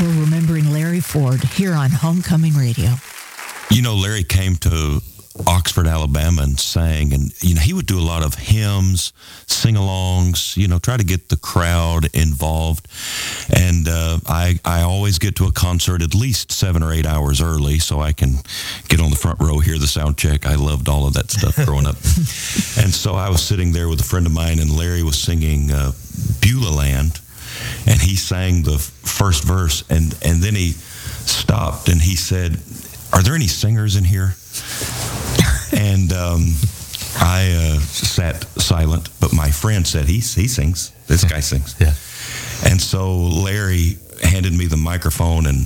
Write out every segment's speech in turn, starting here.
We're remembering Larry Ford here on Homecoming Radio. You know, Larry came to Oxford, Alabama and sang, and, you know, he would do a lot of hymns, sing-alongs, you know, try to get the crowd involved. And I always get to a concert at least 7 or 8 hours early so I can get on the front row, hear the sound check. I loved all of that stuff growing up. And so I was sitting there with a friend of mine, and Larry was singing Beulah Land, and he sang the first verse, and then he stopped and he said, "Are there any singers in here?" And I sat silent, but my friend said, he sings. This guy sings. Yeah. And so Larry handed me the microphone, and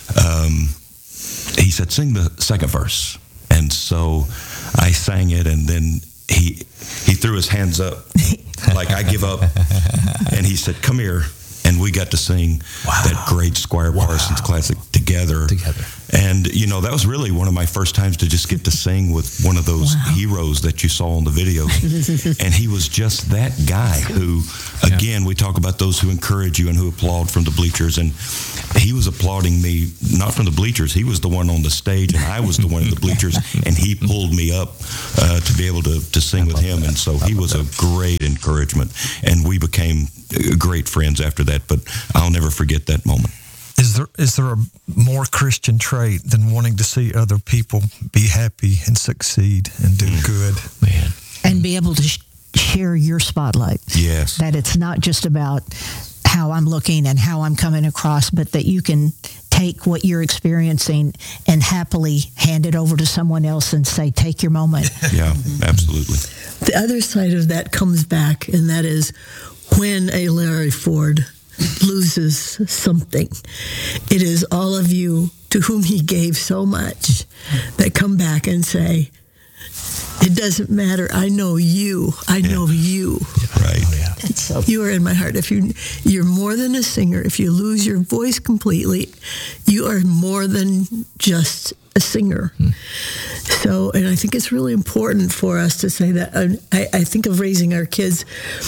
he said, "Sing the second verse." And so I sang it, and then he threw his hands up like, "I give up." And he said, "Come here." And we got to sing that great Squire Parsons classic together. And, you know, that was really one of my first times to just get to sing with one of those heroes that you saw on the video. And he was just that guy who, again, we talk about those who encourage you and who applaud from the bleachers. And he was applauding me, not from the bleachers. He was the one on the stage, and I was the one in the bleachers. And he pulled me up to be able to sing with him. And so he was a great encouragement. And we became great friends after that. But I'll never forget that moment. Is there a more Christian trait than wanting to see other people be happy and succeed and do good? Man. And be able to share your spotlight. Yes. That it's not just about how I'm looking and how I'm coming across, but that you can take what you're experiencing and happily hand it over to someone else and say, take your moment. Yeah, absolutely. The other side of that comes back, and that is when a Larry Ford loses something. It is all of you to whom he gave so much that come back and say, "It doesn't matter. I know you. I know you." Right. Oh, yeah. And so you are in my heart. If you're more than a singer, if you lose your voice completely, you are more than just a singer. So, and I think it's really important for us to say that. I think of raising our kids.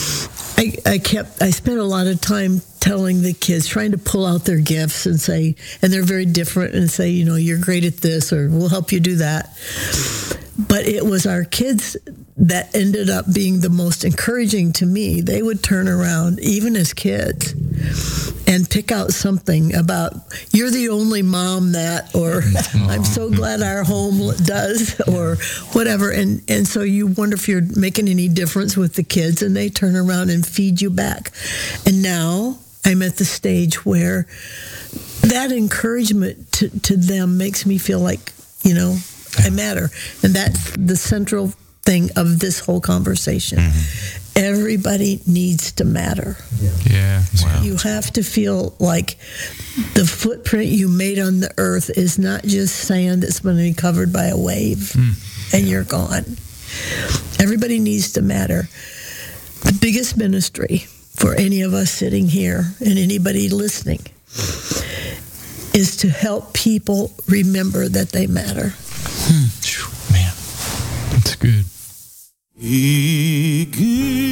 I spent a lot of time telling the kids, trying to pull out their gifts and say, and they're very different, and say, you know, you're great at this, or we'll help you do that. But it was our kids that ended up being the most encouraging to me. They would turn around, even as kids, and pick out something about, "You're the only mom that," or "I'm so glad our home does," or whatever. And so you wonder if you're making any difference with the kids, and they turn around and feed you back. And now I'm at the stage where that encouragement to them makes me feel like, you know, I matter. And that's the central thing of this whole conversation. Everybody needs to matter. Yeah. Wow. You have to feel like the footprint you made on the earth is not just sand that's going to be covered by a wave and you're gone. Everybody needs to matter. The biggest ministry for any of us sitting here and anybody listening is to help people remember that they matter. Man, that's good. He gives